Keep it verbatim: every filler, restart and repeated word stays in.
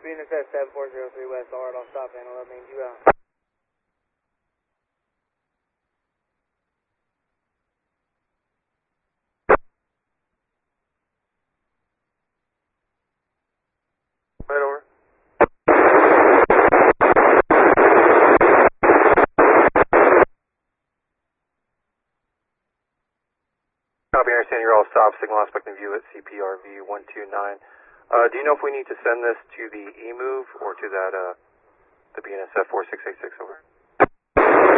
B N S F seven four zero three West, all right, I'll stop and let me you out. Right over. Copy, I understand you're all stopped. Signal aspect in view at C P R V one two nine. Uh, do you know if we need to send this to the E-move or to that, uh, the B N S F four six eight six over?